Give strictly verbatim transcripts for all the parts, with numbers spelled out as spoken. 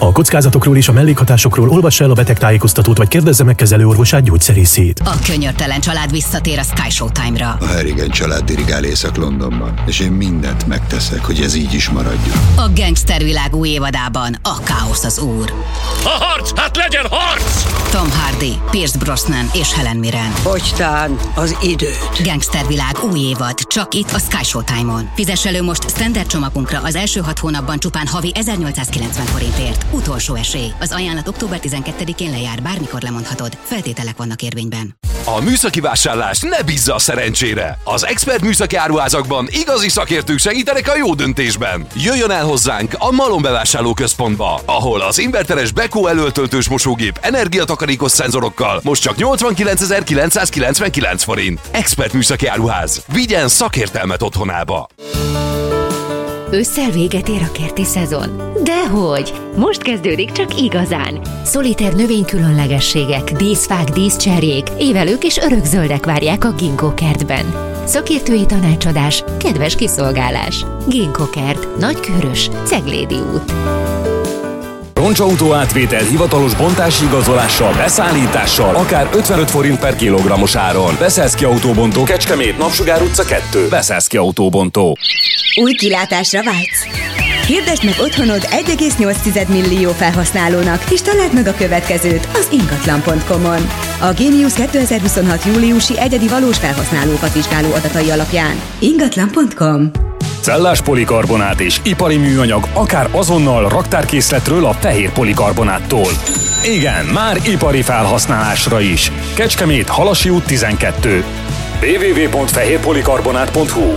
A kockázatokról és a mellékhatásokról olvassa el a betegtájékoztatót, vagy kérdezze meg kezelőorvosát, gyógyszerészét. A könyörtelen család visszatér a Sky Showtime-ra. A Harrigan család dirigál Észak-Londonban, és én mindent megteszek, hogy ez így is maradjon. A gangstervilág új évadában a káosz az úr. A harc! Hát legyen harc! Tom Hardy, Pierce Brosnan és Helen Mirren. Fogytán az időt. Gangstervilág új évad, csak itt a Sky Showtime-on. Fizess elő most standard csomagunkra az első hat hónapban csupán havi ezernyolcszázkilencven forintért. Utolsó esély. Az ajánlat október tizenkettedikén lejár, bármikor lemondhatod. Feltételek vannak érvényben. A műszaki vásárlás ne bízza a szerencsére. Az Expert műszaki áruházakban igazi szakértők segítenek a jó döntésben. Jöjjön el hozzánk a Malom bevásárlóközpontba, ahol az inverteres Beko előtöltős mosógép energiatakarékos szenzorokkal most csak nyolcvankilencezer-kilencszázkilencvenkilenc forint. Expert műszaki áruház. Vigyen szakértelmet otthonába. Ősszel véget ér a kerti szezon? Dehogy! Most kezdődik csak igazán! Szoliter növénykülönlegességek, díszfák, díszcserjék, évelők és örökzöldek várják a Ginkgo kertben. Szakértői tanácsadás, kedves kiszolgálás. Ginkgo kert, Nagykőrös, Ceglédi út. Roncsautó átvétel hivatalos bontási igazolással, beszállítással, akár ötvenöt forint per kilogrammos áron. Beszélszki Autóbontó, Kecskemét, Napsugár utca kettő. Beszélszki Autóbontó. Új kilátásra vágysz? Hirdesd meg otthonod egy egész nyolc millió felhasználónak, és találd meg a következőt az ingatlan pont com-on. A Génius kétezer-huszonhat júliusi egyedi valós felhasználókat vizsgáló adatai alapján. ingatlan pont com. Cellás polikarbonát és ipari műanyag akár azonnal raktárkészletről a fehér polikarbonáttól. Igen, már ipari felhasználásra is. Kecskemét, Halasi út tizenkettő. double-u double-u double-u pont fehér polikarbonát pont hu.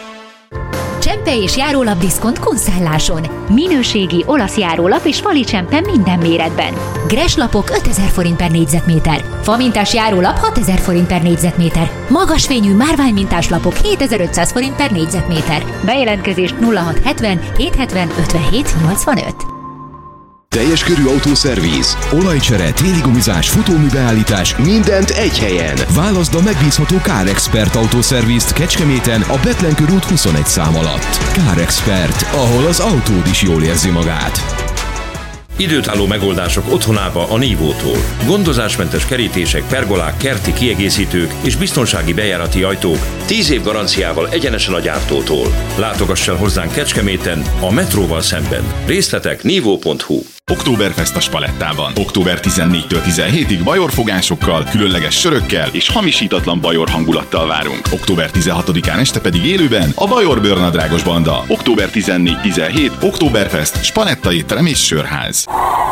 Csempe és járólap diszkont konszálláson. Minőségi olasz járólap és fali csempe minden méretben. Greslapok ötezer forint per négyzetméter. Famintás járólap hatezer forint per négyzetméter. Magasfényű márványmintás lapok hétezer-ötszáz forint per négyzetméter. Bejelentkezést nulla hat hetven hétszázhetven ötvenhét nyolcvanöt. Teljes körű autószervíz, olajcsere, téli gumizás, futóműbeállítás, mindent egy helyen. Válaszd a megbízható Car Expert autószervízt Kecskeméten a Betlenkör út huszonegy szám alatt. Car Expert, ahol az autód is jól érzi magát. Időtálló megoldások otthonába a Nívótól. Gondozásmentes kerítések, pergolák, kerti kiegészítők és biztonsági bejárati ajtók tíz év garanciával egyenesen a gyártótól. Látogass el hozzánk Kecskeméten, a metróval szemben. Részletek nívó pont hu. Októberfest a Spalettában. október tizennégytől tizenhétig bajorfogásokkal, különleges sörökkel és hamisítatlan bajor hangulattal várunk. október tizenhatodikán este pedig élőben a Bajor Bőrnadrágos Banda. október tizennégy tizenhét Októberfest, Spaletta étterem és sörház.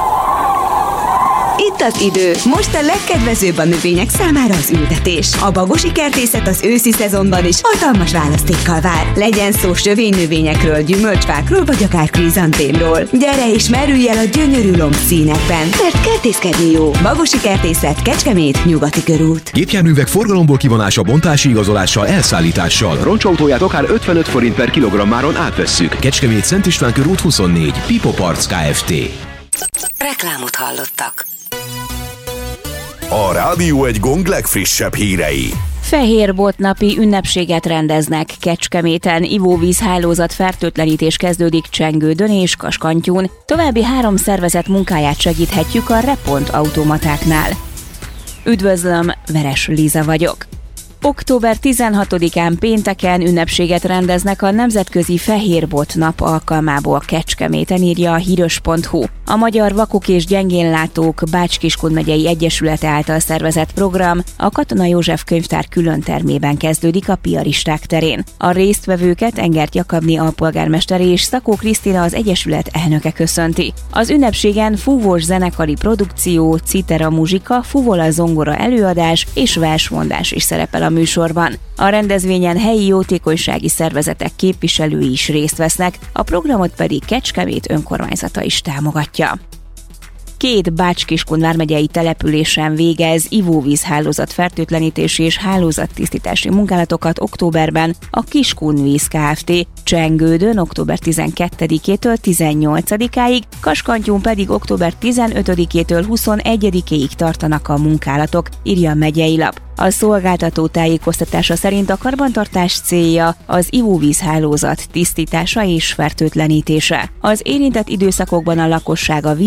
Itt az idő. Most a legkedvezőbb a növények számára az ültetés. A Bagosi Kertészet az őszi szezonban is hatalmas választékkal vár. Legyen szó sövénynövényekről, gyümölcsfákról vagy akár krizantémról. Gyere és merülj el a gyönyörű lombszínekben, mert kertészkedni jó. Bagosi Kertészet, Kecskemét, Nyugati körút. Gépjárművek forgalomból kivonása, bontási igazolással, elszállítással. Roncsautóját akár ötvenöt forint per kilogrammáron átvesszük. Kecskemét, Szent István körút huszonnégy. Pipo Parts Kft. Reklámot hallottak. A Rádió egy gong legfrissebb hírei. Fehérboltnapi ünnepséget rendeznek Kecskeméten, ivóvízhálózat fertőtlenítés kezdődik Csengődön és Kaskantyún. További három szervezet munkáját segíthetjük a Repont automatáknál. Üdvözlöm, Veres Liza vagyok. október tizenhatodikán pénteken ünnepséget rendeznek a Nemzetközi Fehérbolt Nap alkalmából Kecskeméten, írja a híros pont hu. A Magyar Vakok és Gyengénlátók Bács-Kiskun megyei egyesülete által szervezett program a Katona József könyvtár külön termében kezdődik a Piaristák terén. A résztvevőket Engert Jakabné alpolgármester és Szakó Krisztina az egyesület elnöke köszönti. Az ünnepségen fúvós zenekari produkció, citera muzsika, fuvola zongora előadás és versmondás is szerepel a műsorban. A rendezvényen helyi jótékonysági szervezetek képviselői is részt vesznek, a programot pedig Kecskemét önkormányzata is támogatja. Két Bács-Kiskun vármegyei településen végez ivóvízhálózat fertőtlenítési és hálózattisztítási munkálatokat októberben a Kiskun Víz Kft. Csengődön október tizenkettedikétől tizennyolcadikáig, Kaskantyún pedig október tizenötödikétől huszonegyedikéig tartanak a munkálatok, írja a megyei lap. A szolgáltató tájékoztatása szerint a karbantartás célja az ivóvízhálózat tisztítása és fertőtlenítése. Az érintett időszakokban a lakosság a